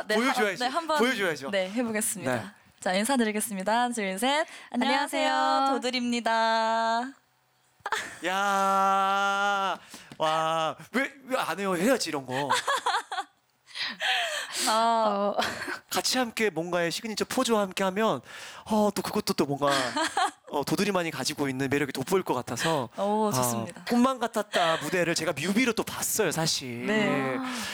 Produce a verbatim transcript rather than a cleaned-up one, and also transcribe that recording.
네, 보여줘야지. 네, 한번 보여줘야죠. 네, 해보겠습니다. 네. 자, 인사드리겠습니다. 둘, 셋. 안녕하세요. 안녕하세요. 도들입니다. 야, 와, 왜 왜 안 해요? 해야지 이런 거. 어, 어, 같이 함께 뭔가의 시그니처 포즈와 함께 하면 어, 또 그것도 또 뭔가 어, 도드리만이 가지고 있는 매력이 돋보일 것 같아서 오, 좋습니다. 아, 꿈만 같았다 무대를 제가 뮤비로 또 봤어요 사실. 네. 예.